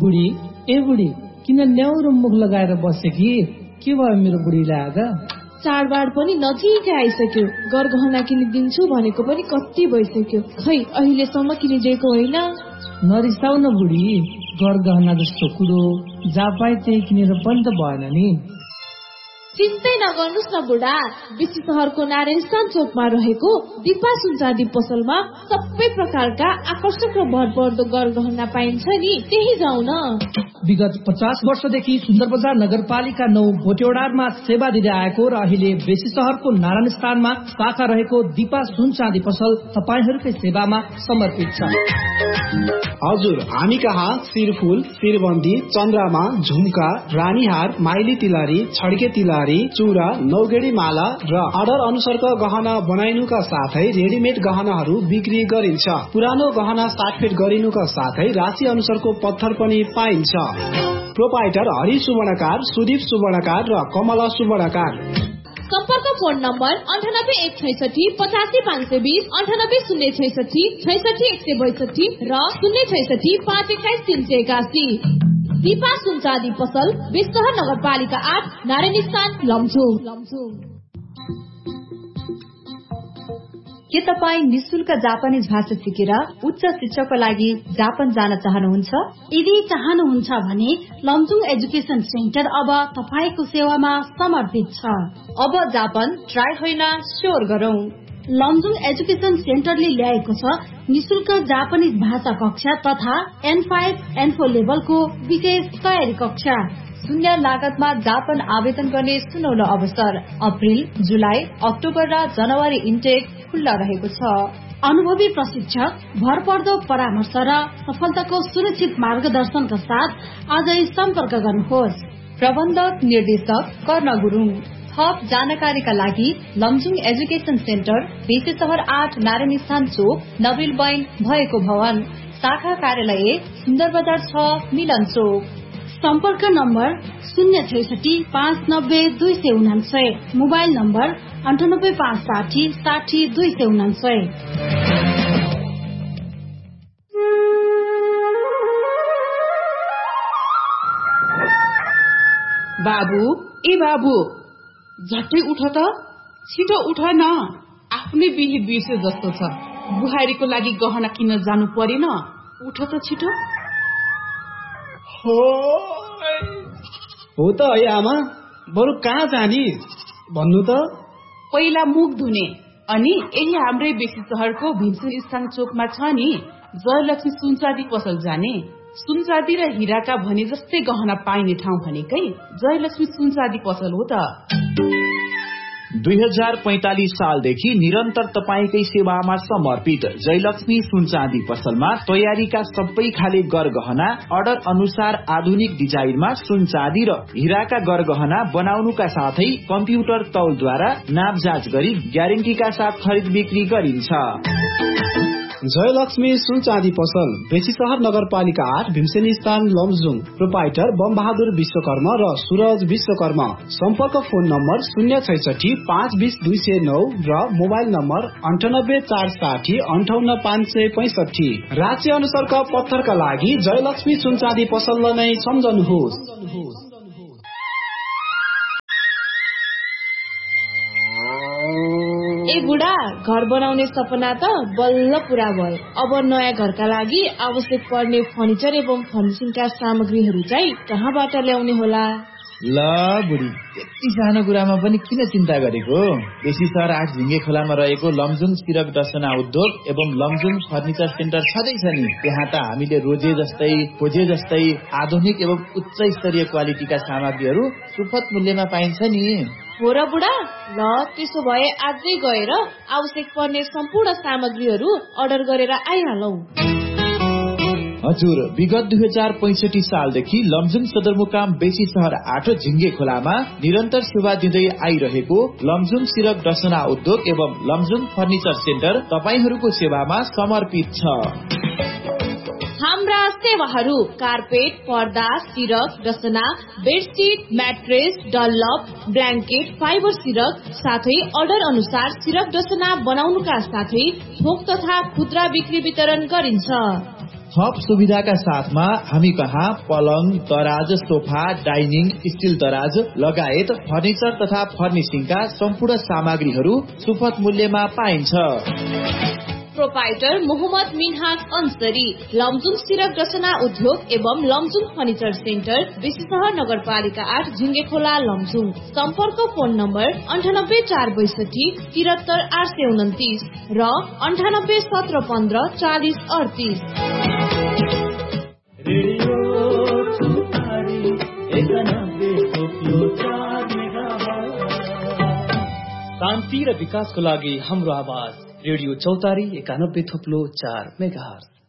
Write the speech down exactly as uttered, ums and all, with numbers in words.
बुढी ए बुढी किन न्याउरो मुख लगाएर बसे कि के भयो मेरो बुढीलाई आज? चाडबाड पनि नजिकै आइसक्यो, गरगहना किनिदिन्छु भनेको पनि कति भइसक्यो, खै अहिलेसम्म किनिदिएको होइन। नरिसाउ न बुढी, गरगहना जस्तो कुरो जहाँ पाए त्यही किनेर पनि त भएन नि। चिन्तै नगर्नुस् न बुढा, बेसी सहरको नारायण चोकमा रहेको दिपा सुनचाँदी पसलमा सबै प्रकारका आकर्षक र भरपर्दो गरगहना पाइन्छ नि, त्यही जाउँ न। विगत पचास वर्षदेखि सुन्दर बजार नगरपालिका नौ भोटेवडारमा सेवा दिँदै आएको र अहिले बेसी सहरको नारायण स्थानमा शाखा रहेको दिपा सुनचाँदी पसल तपाईहरूकै सेवामा समर्पित छ। हजुर, हामी कहाँ शिरफुल, शिरबन्दी, चन्द्रमा, झुम्का, रानीहार, माइली तिलहरी, छड्के तिलहरी, चूड़ा, नौगेडी माला र अर्डर अनुसारका गहना बनाइनुका साथै रेडिमेड गहनाहरू बिक्री गरिन्छ। पुरानो गहना साटफेट गरिनुका साथै राशि अनुसारको पत्थर पनि पाइन्छ। प्रोपाइटर हरि सुवर्णकार, सुदीप सुवर्णकार र कमला सुवर्णकार। सम्पर्क फोन नम्बर अन्ठानब्बे एक छैसठी पचासी पाँच सय बीस, अन्ठानब्बे शून्य छैसठी छैसठी एक सय बैसठी र शून्य छैसठी पाँच एक्काइस तीन सय एकासी। दिपा सुनचाँदी पसल, बेसीसहर नगरपालिका आठ, नारायण स्थान, लमजुङ। के तपाईँ निशुल्क जापानिज भाषा सिकेर उच्च शिक्षाको लागि जापान जान चाहनुहुन्छ? यदि चाहनुहुन्छ भने लमजुङ एजुकेशन सेन्टर अब तपाईको सेवामा समर्पित छ। अब जापान ट्राई होइन, स्योर गरौं। लमजुङ एजुकेशन सेन्टरले ल्याएको छ निशुल्क जापानिज भाषा कक्षा तथा एन फाइभ एन फोर लेभलको विशेष तयारी कक्षा। शून्य लागतमा जापान आवेदन गर्ने सुनौलो अवसर। अप्रिल, जुलाई, अक्टोबर र जनवरी इन्टेक खुल्ला रहेको छ। अनुभवी प्रशिक्षक, भरपर्दो परामर्श र सफलताको सुनिश्चित मार्गदर्शनका साथ आजै सम्पर्क गर्नुहोस्। प्रबन्धक निर्देशक कर्ण गुरुङ। थप जानकारीका लागि लमजुङ एजुकेशन सेन्टर, बेसी सहर आठ, नारायण स्थान चोक, नबिल बैन भएको भवन। शाखा कार्यालय सुन्दर बजार छ, मिलन चोक। सम्पर्क नम्बर शून्य छैसठी पाँच नब्बे दुई सय उनान्सय, मोबाइल नम्बर अन्ठानब्बे पाँच साठी साठी दुई सय उनान्सय। बाबु ए बाबु, झट्टै उठ त, छिटो उठ न, आफ्नै बिहे बिर्से जस्तो छ। बुहारीको लागि गहना किन्न जानु परेन, उठ त छिटो। हो त है आमा, बरु कहाँ जाने भन्नु त? पहिला मुख धुने, अनि यही हाम्रै बेसी सहरको भीमसेन स्थान चोकमा छ नि जयलक्ष्मी सुनचाँदी पसल जाने। सुनचाँदी र हिराका भने जस्तै गहना पाइने ठाउँ भनेकै जयलक्ष्मी सुनचाँदी पसल हो त। दुई हजार पैंतालीस सालदेखि निरन्तर तपाईकै सेवामा समर्पित जयलक्ष्मी सुनचाँदी पसलमा तयारीका सबै खाले गरगहना अर्डर अनुसार आधुनिक डिजाइनमा सुनचाँदी र हिराका गरगहना बनाउनुका साथै कम्प्युटर तौलद्वारा नापजाँच गरी ग्यारेन्टीका साथ खरिद बिक्री गरिन्छ। जयलक्ष्मी सुनचाँदी पसल, बेसी सहर नगरपालिका आठ, भीमसेन स्थान, लमजुङ। प्रोपाइटर बम बहादुर विश्वकर्मा र सूरज विश्वकर्मा। सम्पर्क फोन नम्बर शून्य छैसठी पाँच बीस दुई सय नौ र मोबाइल नम्बर अन्ठानब्बे चार साठी अन्ठाउन्न पाँच सय पैंसठी। राशि अनुसारका पत्थरका लागि जयलक्ष्मी सुनचाँदी पसललाई नै सम्झनुहोस्। ए बुढा, घर बनाउने सपना त बल्ल पूरा भयो। अब नयाँ घरका लागि आवश्यक पर्ने फर्निचर एवं फर्निशिङका सामग्रीहरू चाहिँ कहाँबाट ल्याउने होला? ल बुढी, यति सानो कुरामा पनि किन चिन्ता गरेको? बेसी सहर आठ झिङ्गे खोलामा रहेको लमजुङ सिरक डसना उद्योग एवं लमजुङ फर्निचर सेन्टर छँदैछ नि। त्यहाँ त हामीले रोजे जस्तै खोजे जस्तै आधुनिक एवं उच्च स्तरीय क्वालिटीका सामग्रीहरू सुपथ मूल्यमा पाइन्छ नि। हो र बुढा, ल त्यसो भए आजै गएर आवश्यक पर्ने सम्पूर्ण सामग्रीहरू अर्डर गरेर आइहालौ। हजुर, विगत दुई हजार पैंसठी सालदेखि लमजुङ सदरमुकाम बेसी सहर आठ झिङ्गे खोलामा निरन्तर सेवा दिँदै आइरहेको लमजुङ सिरक डसना उद्योग एवं लमजुङ फर्निचर सेन्टर तपाईहरूको सेवामा समर्पित छ। हाम्रा सेवाहरू कार्पेट, पर्दा, सिरक डसना, bedsheet, mattress, Dunlop, blanket, fibre सिरक साथै अर्डर अनुसार सिरक डसना बनाउनुका साथै थोक तथा खुद्रा बिक्री वितरण गरिन्छ। थप सुविधाका साथमा हामी कहाँ पलङ, दराज, सोफा, डाइनिङ, स्टिल दराज लगायत फर्निचर तथा फर्निशिङका सम्पूर्ण सामग्रीहरू सुपथ मूल्यमा पाइन्छ। प्रोपाइटर मोहम्मद मिनहाज अंसरी, लमजुङ सिरक रचना उद्योग एवं लमजुङ फर्निचर सेन्टर, बेसीसहर नगरपालिका आठ झिङ्गे खोला लमजुङ। सम्पर्क फोन नम्बर अन्ठानब्बे चार बैसठी तिहत्तर आठ सय उन्तिस र अन्ठानब्बे सत्र पन्ध्र चालिस अडतिस। शान्ति र विकासको लागि हाम्रो आवाज रेडियो चौतारी एकानब्बे थोप्लो चार मेगाहर्ज।